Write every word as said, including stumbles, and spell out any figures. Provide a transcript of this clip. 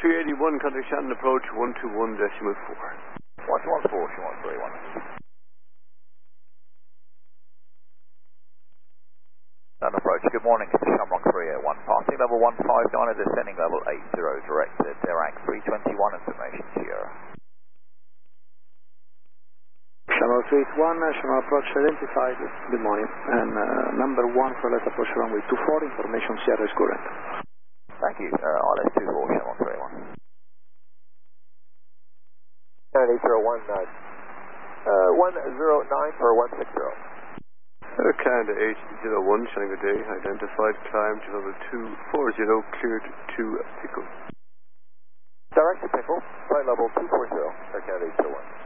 three eighty-one, contact Shannon approach one two one decimal four. one two one four, Shamrock three one. Shannon approach, good morning, it's Shamrock three eight one. Passing level one five nine and descending level eight zero, directed Iraq three twenty-one, information Sierra. Shamrock three eight one, Shamrock approach identified, good morning. And uh, number one for let approach runway two four, information Sierra is current. Thank you, uh, R L S two four, Shamrock three eight one. eight zero one nine. Uh, one zero nine for one six zero. Uh, Canada eight zero one, showing good day, identified, climb to level two four zero, cleared to Pickle. Direct to Pickle, flight level two four zero, Air Canada eight zero one.